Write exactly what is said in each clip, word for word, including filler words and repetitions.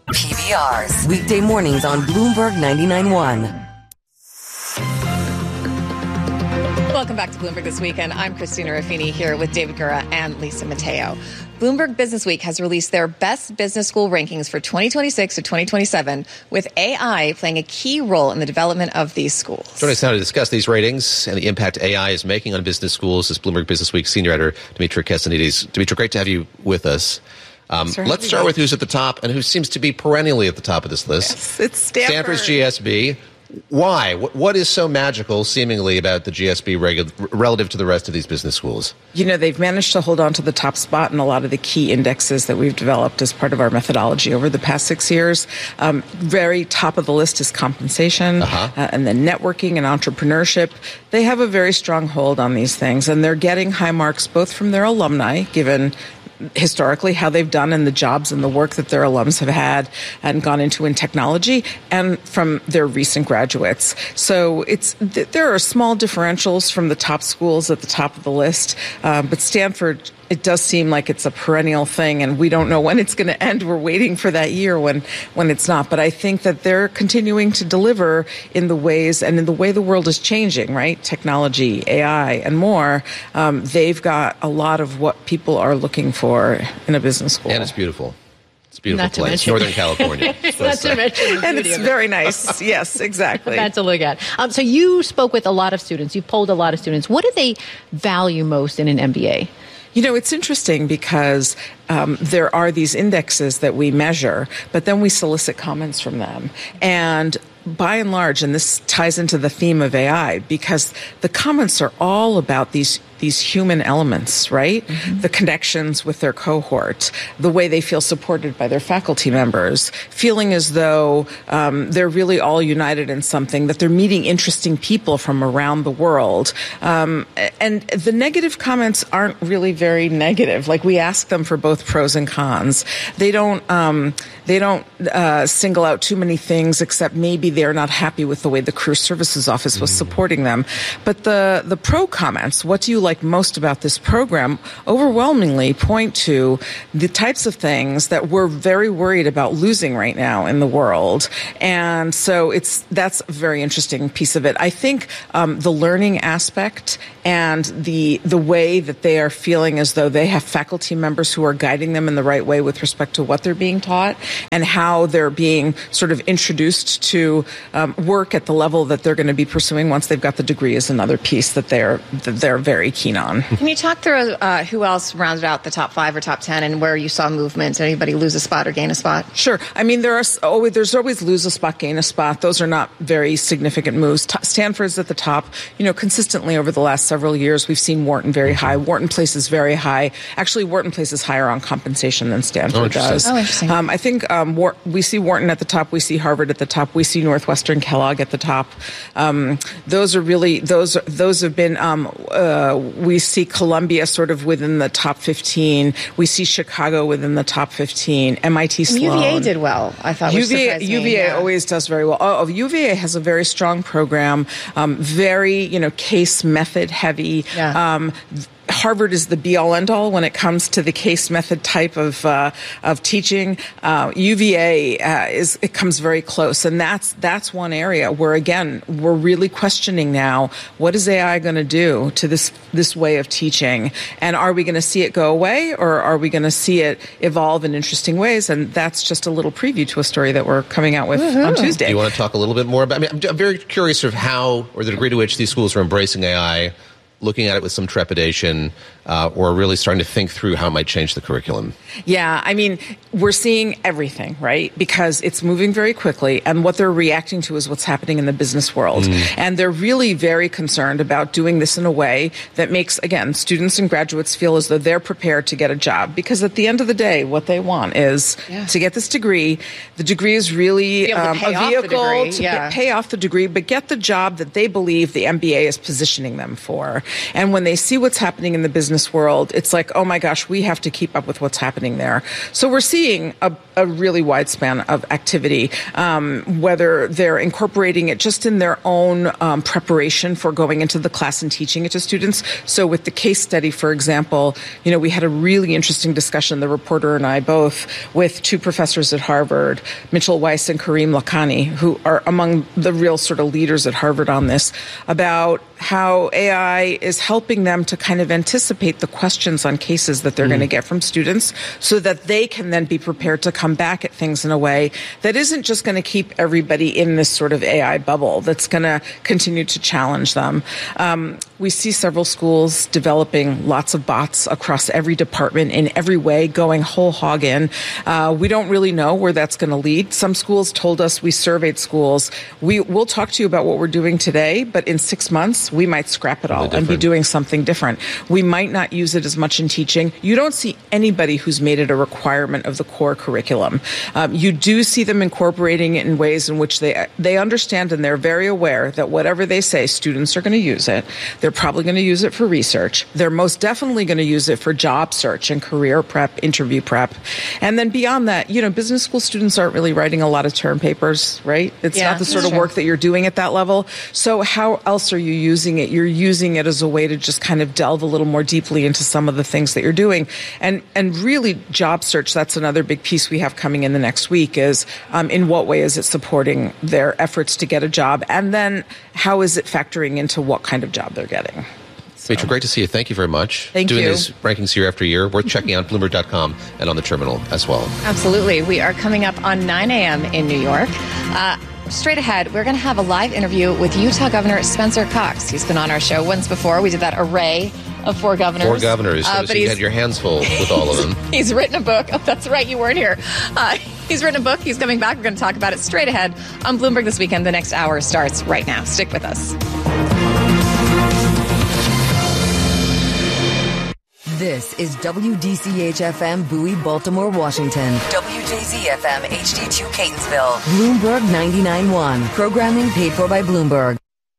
P B Rs. Weekday mornings on Bloomberg ninety-nine point one. Welcome back to Bloomberg This Weekend. I'm Christina Ruffini here with David Gura and Lisa Mateo. Bloomberg Business Week has released their best business school rankings for twenty twenty-six to twenty twenty-seven, with A I playing a key role in the development of these schools. Joining us now to discuss these ratings and the impact A I is making on business schools is Bloomberg Business Week senior editor Dimitra Kasanides. Dimitra, great to have you with us. Um, let's start with who's at the top and who seems to be perennially at the top of this list. Yes, it's Stanford. Stanford's G S B. Why? What is so magical, seemingly, about the G S B regu- relative to the rest of these business schools? You know, they've managed to hold on to the top spot in a lot of the key indexes that we've developed as part of our methodology over the past six years. Um, very top of the list is compensation, uh-huh. uh, and then networking and entrepreneurship. They have a very strong hold on these things, and they're getting high marks both from their alumni, given historically how they've done in the jobs and the work that their alums have had and gone into in technology, and from their recent graduates. So it's th- there are small differentials from the top schools at the top of the list, uh, but Stanford, it does seem like it's a perennial thing, and we don't know when it's going to end. We're waiting for that year when, when it's not. But I think that they're continuing to deliver in the ways and in the way the world is changing, right? Technology, A I, and more. Um, they've got a lot of what people are looking for in a business school. And it's beautiful. It's a beautiful Not to place, mention- Northern California. Not to mention the And beauty it's of it. very nice. Yes, exactly. That's to look at. Um, so you spoke with a lot of students. You polled a lot of students. What do they value most in an M B A? You know, it's interesting because um, there are these indexes that we measure, but then we solicit comments from them. And by and large, and this ties into the theme of A I, because the comments are all about these these human elements, right? Mm-hmm. The connections with their cohort, the way they feel supported by their faculty members, feeling as though um, they're really all united in something, that they're meeting interesting people from around the world. Um, and the negative comments aren't really very negative. Like, we ask them for both pros and cons. They don't, um, they don't uh, single out too many things, except maybe they're not happy with the way the Career Services Office was mm. supporting them. But the, the pro comments, what do you like most about this program, overwhelmingly point to the types of things that we're very worried about losing right now in the world. And so it's that's a very interesting piece of it. I think um, the learning aspect and the the way that they are feeling as though they have faculty members who are guiding them in the right way with respect to what they're being taught and how they're being sort of introduced to um, work at the level that they're going to be pursuing once they've got the degree is another piece that they're that they're very keen on. Can you talk through uh, who else rounded out the top five or top ten and where you saw movement? Did anybody lose a spot or gain a spot? Sure. I mean, there are always, there's always lose a spot, gain a spot. Those are not very significant moves. T- Stanford's at the top. You know, consistently over the last several years, we've seen Wharton very high. Wharton places very high. Actually, Wharton places higher on compensation than Stanford oh, interesting. does. Oh, interesting. Um, I think um, War- we see Wharton at the top. We see Harvard at the top. We see Northwestern Kellogg at the top. Um, those are really, those, those have been, um, uh, we see Columbia sort of within the top fifteen. We see Chicago within the top fifteen. M I T Sloan. U V A did well, I thought. U V A, which surprised me, U V A yeah. always does very well. Oh, U V A has a very strong program, um, very, you know, case method heavy. Yeah. Um, Harvard is the be-all, end-all when it comes to the case method type of uh, of teaching. Uh, U V A uh, is it comes very close, and that's that's one area where again we're really questioning now: what is A I going to do to this this way of teaching, and are we going to see it go away, or are we going to see it evolve in interesting ways? And that's just a little preview to a story that we're coming out with Woo-hoo. on Tuesday. Do you want to talk a little bit more about? I mean, I'm, I'm very curious of how, or the degree to which these schools are embracing A I, looking at it with some trepidation, uh, or really starting to think through how it might change the curriculum? Yeah, I mean, we're seeing everything, right? Because it's moving very quickly, and what they're reacting to is what's happening in the business world. Mm. And they're really very concerned about doing this in a way that makes, again, students and graduates feel as though they're prepared to get a job. Because at the end of the day, what they want is yeah. to get this degree. The degree is really um, a vehicle to yeah. get, pay off the degree, but get the job that they believe the M B A is positioning them for. And when they see what's happening in the business world, it's like, oh my gosh, we have to keep up with what's happening there. So we're seeing a, a really wide span of activity, um, whether they're incorporating it just in their own um, preparation for going into the class and teaching it to students. So with the case study, for example, you know, we had a really interesting discussion, the reporter and I both, with two professors at Harvard, Mitchell Weiss and Kareem Lakhani, who are among the real sort of leaders at Harvard on this, about how A I is helping them to kind of anticipate the questions on cases that they're mm. going to get from students so that they can then be prepared to come back at things in a way that isn't just going to keep everybody in this sort of A I bubble, that's going to continue to challenge them. Um, we see several schools developing lots of bots across every department in every way, going whole hog in. Uh, we don't really know where that's going to lead. Some schools told us, we surveyed schools, we will talk to you about what we're doing today, but in six months, we might scrap it all and be doing something different. We might not use it as much in teaching. You don't see anybody who's made it a requirement of the core curriculum. Um, you do see them incorporating it in ways in which they they understand and they're very aware that whatever they say, students are going to use it. They're probably going to use it for research. They're most definitely going to use it for job search and career prep, interview prep. And then beyond that, you know, business school students aren't really writing a lot of term papers, right? It's yeah, not the sort of work that you're doing at that level. So how else are you using it? You're using it as a way to just kind of delve a little more deeply into some of the things that you're doing. And and really job search, that's another big piece we have coming in the next week, is um, in what way is it supporting their efforts to get a job? And then how is it factoring into what kind of job they're getting? So. Mitra, great to see you. Thank you very much. Thank Doing you. these rankings year after year. Worth checking out, Bloomberg dot com and on the terminal as well. Absolutely. We are coming up on nine a.m. in New York. Uh, Straight ahead, we're going to have a live interview with Utah Governor Spencer Cox. He's been on our show once before. We did that array of four governors. Four governors. Uh, so you had your hands full with all of them. He's written a book. Oh, that's right. You weren't here. Uh, he's written a book. He's coming back. We're going to talk about it straight ahead on Bloomberg This Weekend. The next hour starts right now. Stick with us. This is W D C H F M Bowie, Baltimore, Washington. W J Z F M H D two Catonsville. Bloomberg ninety-nine point one. Programming paid for by Bloomberg.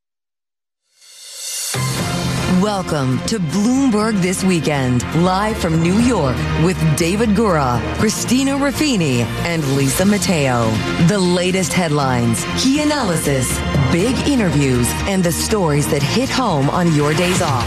Welcome to Bloomberg This Weekend, live from New York with David Gura, Christina Ruffini, and Lisa Mateo. The latest headlines, key analysis, big interviews, and the stories that hit home on your days off.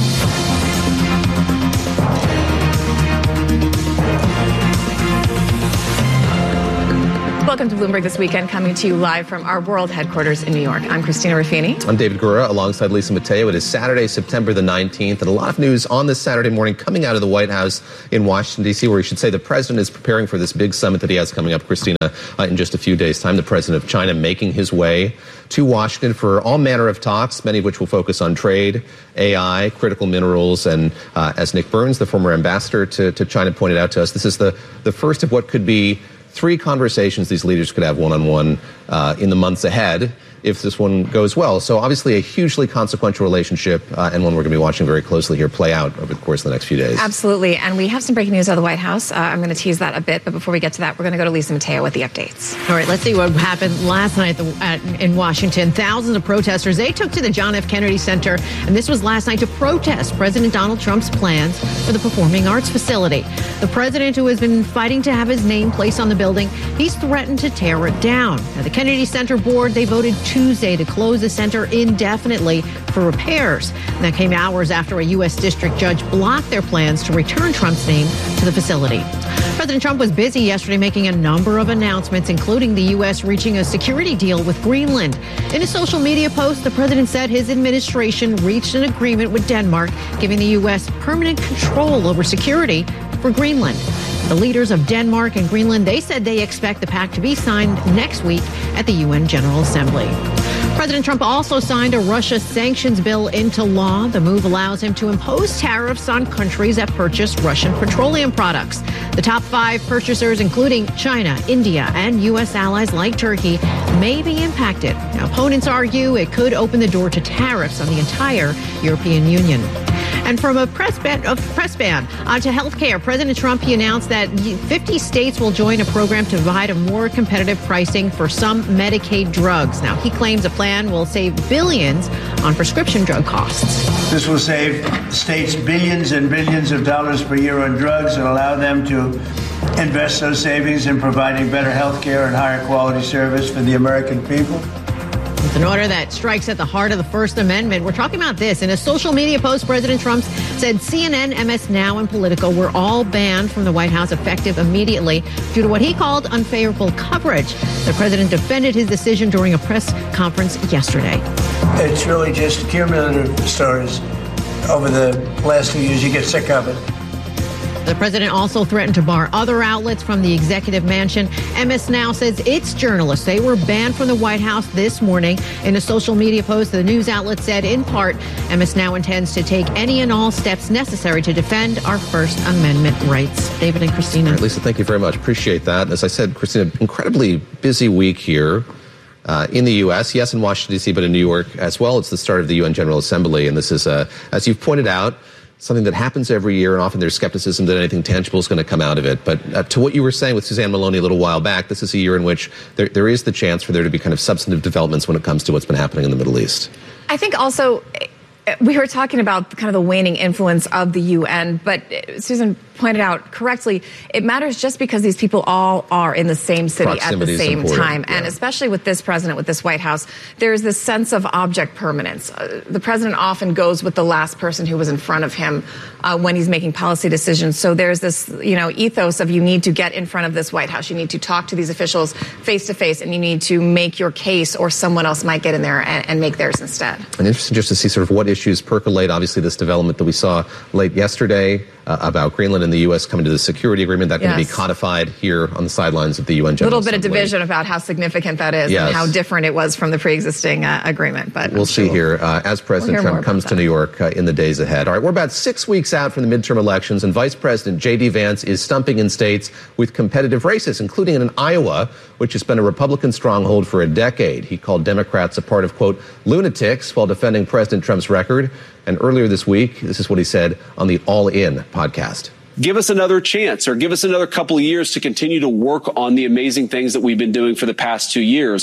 Welcome to Bloomberg This Weekend, coming to you live from our world headquarters in New York. I'm Christina Ruffini. I'm David Gura, alongside Lisa Mateo. It is Saturday, September the nineteenth, and a lot of news on this Saturday morning coming out of the White House in Washington, D C, where you should say the president is preparing for this big summit that he has coming up, Christina, uh, in just a few days' time. The president of China making his way to Washington for all manner of talks, many of which will focus on trade, A I, critical minerals, and uh, as Nick Burns, the former ambassador to, to China, pointed out to us, this is the, the first of what could be three conversations these leaders could have one-on-one uh, in the months ahead if this one goes well. So obviously a hugely consequential relationship uh, and one we're going to be watching very closely here play out over the course of the next few days. Absolutely. And we have some breaking news out of the White House. Uh, I'm going to tease that a bit. But before we get to that, we're going to go to Lisa Mateo with the updates. All right, let's see what happened last night at the, at, in Washington. Thousands of protesters, they took to the John F. Kennedy Center. And this was last night to protest President Donald Trump's plans for the Performing Arts facility. The president, who has been fighting to have his name placed on the building, he's threatened to tear it down. Now, the Kennedy Center board, they voted Tuesday to close the center indefinitely for repairs. And that came hours after a U S district judge blocked their plans to return Trump's name to the facility. President Trump was busy yesterday making a number of announcements, including the U S reaching a security deal with Greenland. In a social media post, the president said his administration reached an agreement with Denmark, giving the U S permanent control over security for Greenland. The leaders of Denmark and Greenland, they said they expect the pact to be signed next week at the U N General Assembly. President Trump also signed a Russia sanctions bill into law. The move allows him to impose tariffs on countries that purchase Russian petroleum products. The top five purchasers, including China, India, and U S allies like Turkey, may be impacted. Now, opponents argue it could open the door to tariffs on the entire European Union. And from a press ban, a press ban uh, to health care, President Trump, he announced that fifty states will join a program to provide a more competitive pricing for some Medicaid drugs. Now, he claims a plan will save billions on prescription drug costs. This will save states billions and billions of dollars per year on drugs and allow them to invest those savings in providing better health care and higher quality service for the American people. It's an order that strikes at the heart of the First Amendment. We're talking about this. In a social media post, President Trump said C N N, M S Now, and Politico were all banned from the White House effective immediately due to what he called unfavorable coverage. The president defended his decision during a press conference yesterday. It's really just cumulative stories. Over the last few years, you get sick of it. The president also threatened to bar other outlets from the executive mansion. M S Now says its journalists, they were banned from the White House this morning. In a social media post, the news outlet said, in part, M S Now intends to take any and all steps necessary to defend our First Amendment rights. David and Christina. Right, Lisa, thank you very much. Appreciate that. As I said, Christina, incredibly busy week here. Uh, in the U S, yes, in Washington, D C, but in New York as well. It's the start of the U N General Assembly, and this is, uh, as you've pointed out, something that happens every year, and often there's skepticism that anything tangible is going to come out of it. But uh, to what you were saying with Suzanne Maloney a little while back, this is a year in which there, there is the chance for there to be kind of substantive developments when it comes to what's been happening in the Middle East. I think also we were talking about kind of the waning influence of the U N, but Susan pointed out correctly, it matters just because these people all are in the same city at the same time. Yeah. And especially with this president, with this White House, there's this sense of object permanence. Uh, the president often goes with the last person who was in front of him uh, when he's making policy decisions. So there's this, you know, ethos of you need to get in front of this White House. You need to talk to these officials face to face, and you need to make your case, or someone else might get in there and, and make theirs instead. And interesting just to see sort of what issues percolate. Obviously, this development that we saw late yesterday uh, about Greenland and the U S coming to the security agreement, that yes. going to be codified here on the sidelines of the U N General Assembly. A little bit of division about how significant that is yes. and how different it was from the pre-existing uh, agreement. But we'll I'm see sure here uh, as President we'll Trump comes to New York uh, in the days ahead. All right, we're about six weeks out from the midterm elections, and Vice President J D. Vance is stumping in states with competitive races, including in Iowa, which has been a Republican stronghold for a decade. He called Democrats a part of, quote, lunatics while defending President Trump's record. And earlier this week, this is what he said on the All In podcast. Give us another chance, or give us another couple of years to continue to work on the amazing things that we've been doing for the past two years.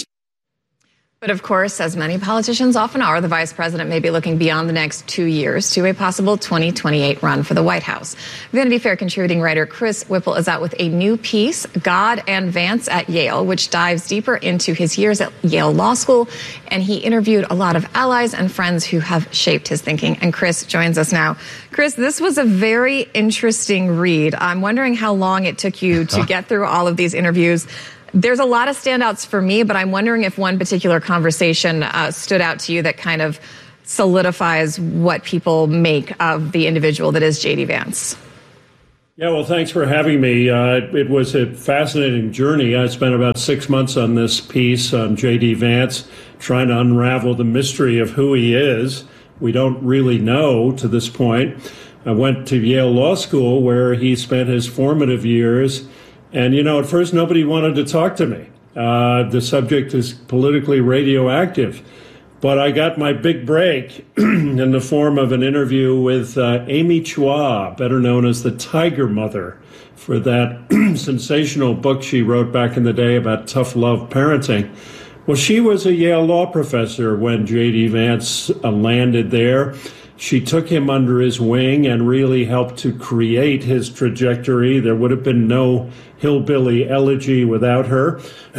But of course, as many politicians often are, the vice president may be looking beyond the next two years to a possible twenty twenty-eight run for the White House. Vanity Fair contributing writer Chris Whipple is out with a new piece, God and Vance at Yale, which dives deeper into his years at Yale Law School. And he interviewed a lot of allies and friends who have shaped his thinking. And Chris joins us now. Chris, this was a very interesting read. I'm wondering how long it took you to get through all of these interviews. There's a lot of standouts for me, but I'm wondering if one particular conversation uh, stood out to you that kind of solidifies what people make of the individual that is J D. Vance. Yeah, well, thanks for having me. Uh, it was a fascinating journey. I spent about six months on this piece on J D. Vance, trying to unravel the mystery of who he is. We don't really know to this point. I went to Yale Law School, where he spent his formative years. And, you know, at first nobody wanted to talk to me. Uh, the subject is politically radioactive. But I got my big break in the form of an interview with uh, Amy Chua, better known as the Tiger Mother, for that sensational book she wrote back in the day about tough love parenting. Well, she was a Yale law professor when J D. Vance uh, landed there. She took him under his wing and really helped to create his trajectory. There would have been no hillbilly elegy without her.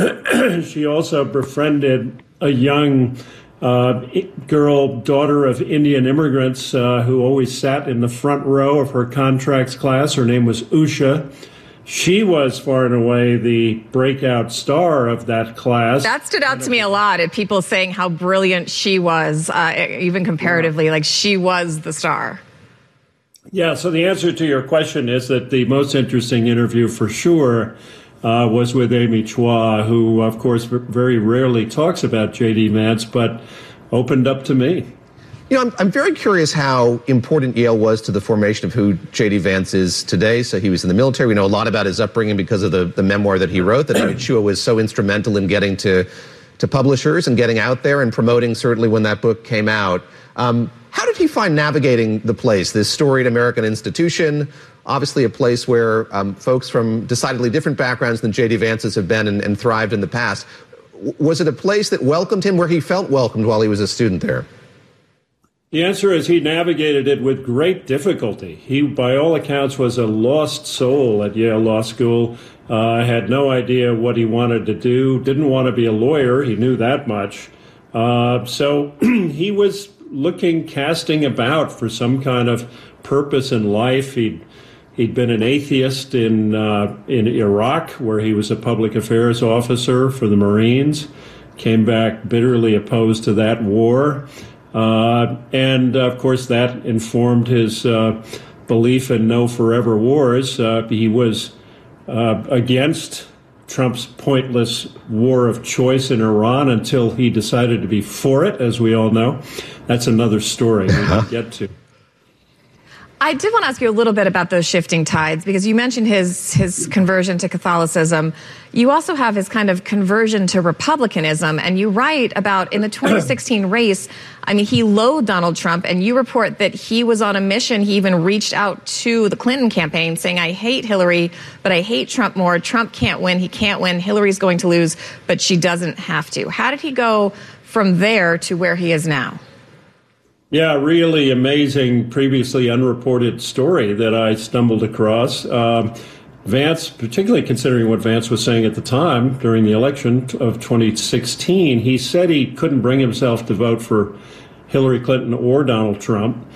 She also befriended a young uh, girl, daughter of Indian immigrants, uh, who always sat in the front row of her contracts class. Her name was Usha. She was far and away the breakout star of that class. That stood out to me a lot, at people saying how brilliant she was, uh, even comparatively, like she was the star. Yeah, so the answer to your question is that the most interesting interview for sure uh, was with Amy Chua, who, of course, very rarely talks about J D. Vance, but opened up to me. You know, I'm, I'm very curious how important Yale was to the formation of who J D. Vance is today. So he was in the military. We know a lot about his upbringing because of the, the memoir that he wrote, that Amy Chua was so instrumental in getting to, to publishers and getting out there and promoting, certainly when that book came out. Um, how did he find navigating the place, this storied American institution, obviously a place where um, folks from decidedly different backgrounds than J D. Vance's have been and, and thrived in the past? Was it a place that welcomed him, where he felt welcomed while he was a student there? The answer is he navigated it with great difficulty. He, by all accounts, was a lost soul at Yale Law School, uh, had no idea what he wanted to do, didn't want to be a lawyer. He knew that much. Uh, so he was looking, casting about for some kind of purpose in life. He'd, he'd been an atheist in, uh, in Iraq, where he was a public affairs officer for the Marines, came back bitterly opposed to that war. Uh, and, uh, of course, that informed his uh, belief in no forever wars. Uh, he was uh, against Trump's pointless war of choice in Iran until he decided to be for it, as we all know. That's another story we can get to. I did want to ask you a little bit about those shifting tides, because you mentioned his his conversion to Catholicism. You also have his kind of conversion to Republicanism, and you write about in the twenty sixteen race, I mean, he loathed Donald Trump, and you report that he was on a mission. He even reached out to the Clinton campaign saying, I hate Hillary, but I hate Trump more. Trump can't win. He can't win. Hillary's going to lose, but she doesn't have to. How did he go from there to where he is now? Yeah, really amazing, previously unreported story that I stumbled across. Um, Vance, particularly considering what Vance was saying at the time during the election of twenty sixteen, he said he couldn't bring himself to vote for Hillary Clinton or Donald Trump.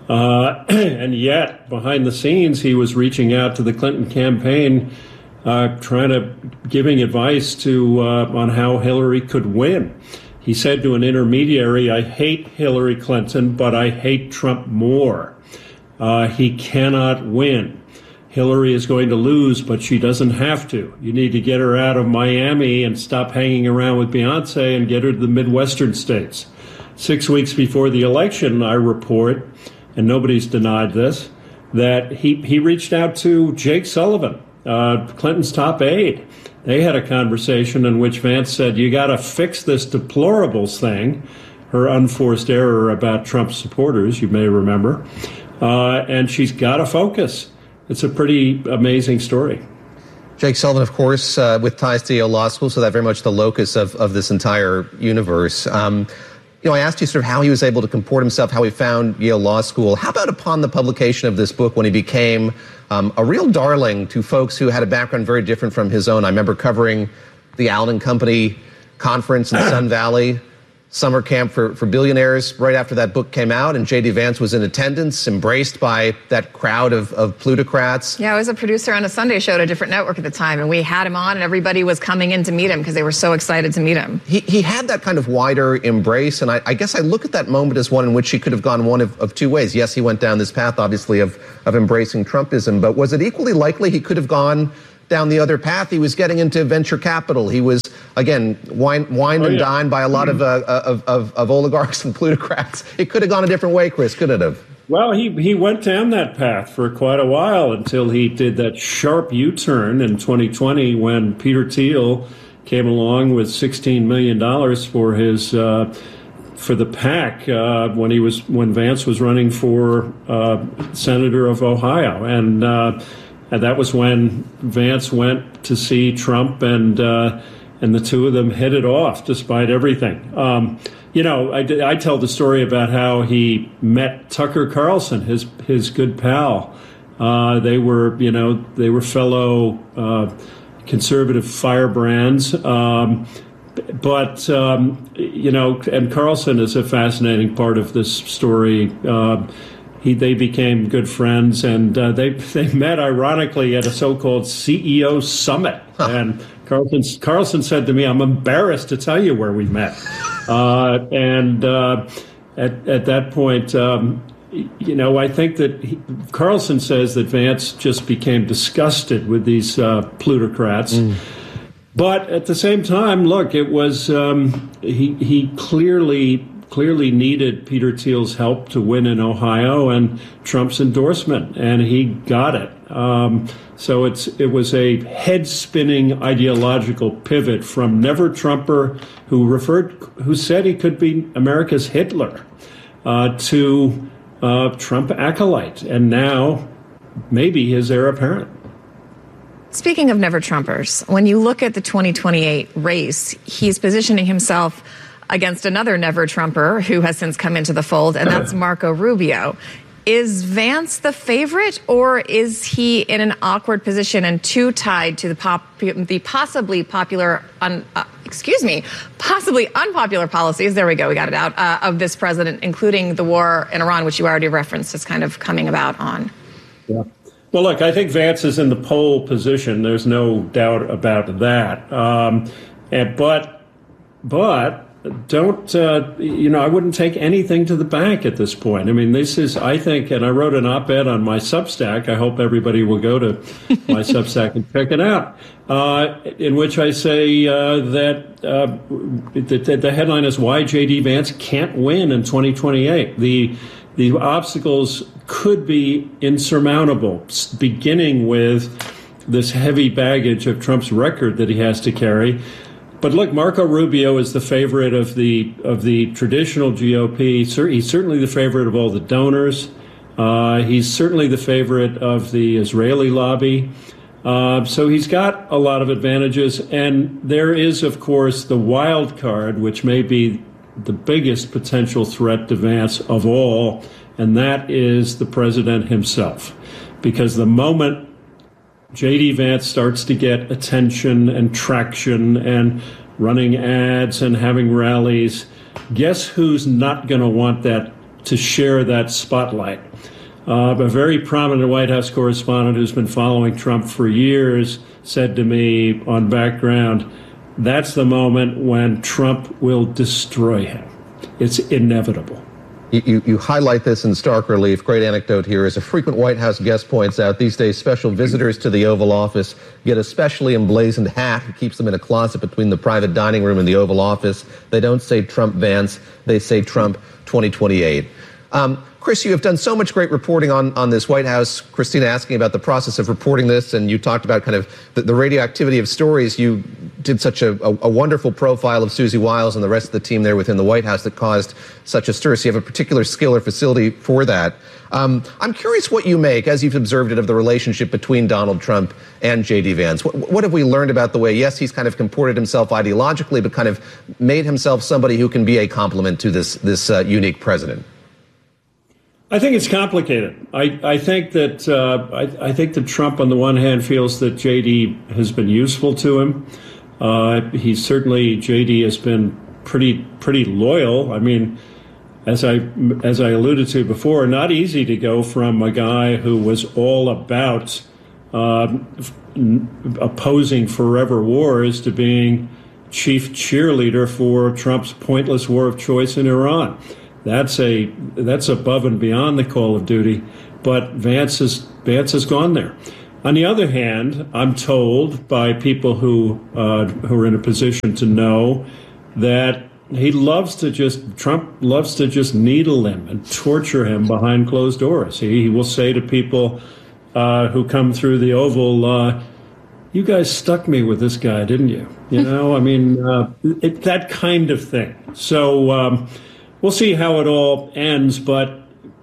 Uh, and yet, behind the scenes, he was reaching out to the Clinton campaign, uh, trying to, giving advice to uh, on how Hillary could win. He said to an intermediary, I hate Hillary Clinton, but I hate Trump more. Uh, he cannot win. Hillary is going to lose, but she doesn't have to. You need to get her out of Miami and stop hanging around with Beyonce and get her to the Midwestern states. Six weeks before the election, I report, and nobody's denied this, that he, he reached out to Jake Sullivan, uh, Clinton's top aide. They had a conversation in which Vance said, you got to fix this deplorables thing, her unforced error about Trump supporters, you may remember, uh, and she's got to focus. It's a pretty amazing story. Jake Sullivan, of course, uh, with ties to Yale Law School, so that very much the locus of, of this entire universe. Um, you know, I asked you sort of how he was able to comport himself, how he found Yale Law School. How about upon the publication of this book, when he became um, a real darling to folks who had a background very different from his own? I remember covering the Allen and Company conference in Sun Valley, summer camp for, for billionaires, right after that book came out, and J D. Vance was in attendance, embraced by that crowd of, of plutocrats. Yeah, I was a producer on a Sunday show at a different network at the time, and we had him on, and everybody was coming in to meet him because they were so excited to meet him. He, he had that kind of wider embrace, and I, I guess I look at that moment as one in which he could have gone one of, of two ways. Yes, he went down this path, obviously, of, of embracing Trumpism, but was it equally likely he could have gone down the other path? He was getting into venture capital. He was, again, wine, wined oh, and yeah. dined by a lot of, uh, of, of, of oligarchs and plutocrats. It could have gone a different way, Chris, couldn't it have? Well, he, he went down that path for quite a while until he did that sharp U-turn in twenty twenty when Peter Thiel came along with sixteen million dollars for his uh, for the PAC uh, when he was when Vance was running for uh, senator of Ohio, and. Uh, And that was when Vance went to see Trump, and uh, and the two of them hit it off despite everything. Um, you know, I, I tell the story about how he met Tucker Carlson, his his good pal. Uh, they were, you know, they were fellow uh, conservative firebrands. Um, but, um, you know, and Carlson is a fascinating part of this story. Uh, He, they became good friends, and uh, they they met, ironically, at a so-called C E O summit. Huh. And Carlson, Carlson said to me, I'm embarrassed to tell you where we met. Uh, and uh, at, at that point, um, you know, I think that he, Carlson says that Vance just became disgusted with these uh, plutocrats. Mm. But at the same time, look, it was um, he he clearly... clearly needed Peter Thiel's help to win in Ohio and Trump's endorsement, and he got it. Um, so it's it was a head-spinning ideological pivot from never Trumper, who referred, who said he could be America's Hitler, uh, to uh, Trump acolyte, and now maybe his heir apparent. Speaking of never Trumpers, when you look at the twenty twenty-eight race, he's positioning himself against another never Trumper who has since come into the fold, and that's Marco Rubio. Is Vance the favorite, or is he in an awkward position and too tied to the pop, the possibly popular, un, uh, excuse me, possibly unpopular policies? There we go, we got it out uh, of this president, including the war in Iran, which you already referenced as kind of coming about on. Yeah. Well, look, I think Vance is in the pole position. There's no doubt about that. Um, and, but, but. Don't, uh, you know, I wouldn't take anything to the bank at this point. I mean, this is, I think, and I wrote an op-ed on my Substack. I hope everybody will go to my Substack and check it out, uh, in which I say uh, that uh, the, the headline is why J D. Vance can't win in twenty twenty-eight. The, the obstacles could be insurmountable, beginning with this heavy baggage of Trump's record that he has to carry. But look, Marco Rubio is the favorite of the of the traditional G O P. He's certainly the favorite of all the donors. Uh, he's certainly the favorite of the Israeli lobby. Uh, so he's got a lot of advantages. And there is, of course, the wild card, which may be the biggest potential threat to Vance of all, and that is the president himself. Because the moment J D. Vance starts to get attention and traction and running ads and having rallies, guess who's not going to want that to share that spotlight? Uh, a very prominent White House correspondent who's been following Trump for years said to me on Background, that's the moment when Trump will destroy him. It's inevitable. You, you highlight this in stark relief. Great anecdote here. As a frequent White House guest points out, these days special visitors to the Oval Office get a specially emblazoned hat that keeps them in a closet between the private dining room and the Oval Office. They don't say Trump Vance. They say Trump twenty twenty-eight. Um, Chris, you have done so much great reporting on, on this White House. Christina asking about the process of reporting this, and you talked about kind of the, the radioactivity of stories. You did such a, a, a wonderful profile of Susie Wiles and the rest of the team there within the White House that caused such a stir. So you have a particular skill or facility for that. Um, I'm curious what you make, as you've observed it, of the relationship between Donald Trump and J D. Vance. What, what have we learned about the way, yes, he's kind of comported himself ideologically, but kind of made himself somebody who can be a complement to this, this uh, unique president? I think it's complicated. I, I think that uh, I, I think that Trump, on the one hand, feels that J D has been useful to him. Uh, he's certainly J D has been pretty pretty loyal. I mean, as I as I alluded to before, not easy to go from a guy who was all about uh, opposing forever wars to being chief cheerleader for Trump's pointless war of choice in Iran. That's a that's above and beyond the call of duty, but Vance has Vance has gone there. On the other hand, I'm told by people who uh, who are in a position to know that he loves to just Trump loves to just needle him and torture him behind closed doors. He, he will say to people uh, who come through the Oval, uh, "You guys stuck me with this guy, didn't you?" You know, I mean, uh, it, that kind of thing. So. Um, We'll see how it all ends, but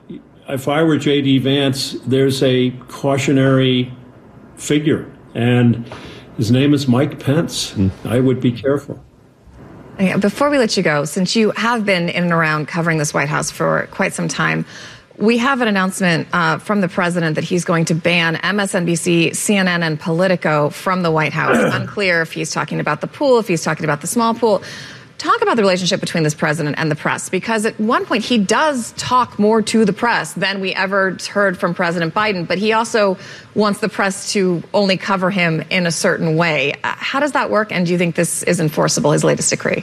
if I were J D. Vance, there's a cautionary figure, and his name is Mike Pence. Mm. I would be careful. Before we let you go, since you have been in and around covering this White House for quite some time, we have an announcement uh, from the president that he's going to ban M S N B C, C N N, and Politico from the White House. Unclear if he's talking about the pool, if he's talking about the small pool. Talk about the relationship between this president and the press, because at one point he does talk more to the press than we ever heard from President Biden, but he also wants the press to only cover him in a certain way. How does that work, and do you think this is enforceable, his latest decree?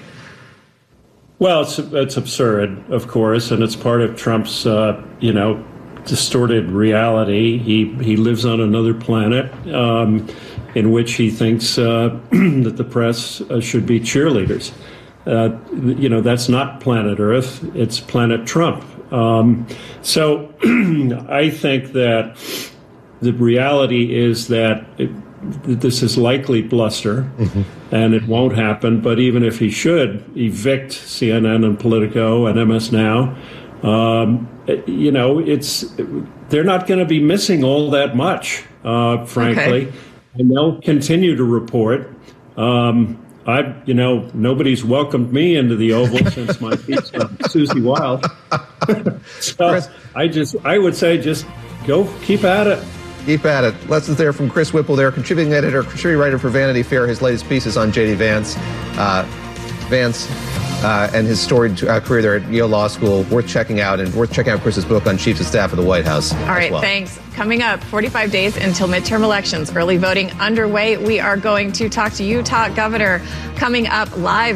Well, it's, it's absurd, of course, and it's part of Trump's, uh, you know, distorted reality. He, he lives on another planet um, in which he thinks uh, that the press uh, should be cheerleaders. Uh, you know, that's not planet Earth, it's planet Trump. Um, so I think that the reality is that it, this is likely bluster, mm-hmm. and it won't happen. But even if he should evict C N N and Politico and M S Now, Um, you know, it's they're not going to be missing all that much, uh, frankly, okay. and they'll continue to report. Um, I, you know, nobody's welcomed me into the Oval since my piece on Susie Wild. So Chris, I just, I would say, just go, keep at it. Keep at it. Lessons there from Chris Whipple, there, contributing editor, contributing writer for Vanity Fair. His latest piece is on J D Vance. Uh, Vance. Uh, and his storied uh, career there at Yale Law School, worth checking out, and worth checking out Chris's book on Chiefs of Staff of the White House. All right, well. Thanks. Coming up, forty-five days until midterm elections, early voting underway. We are going to talk to Utah Governor coming up live